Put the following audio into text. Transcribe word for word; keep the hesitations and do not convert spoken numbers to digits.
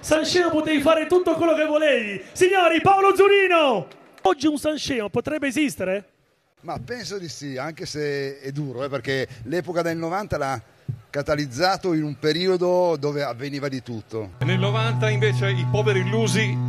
Sansheo potevi fare tutto quello che volevi. Signori, Paolo Zunino! Oggi un Sansheo potrebbe esistere? Ma penso di sì, anche se è duro, eh, perché l'epoca del novanta l'ha catalizzato in un periodo dove avveniva di tutto. Nel novanta invece i poveri illusi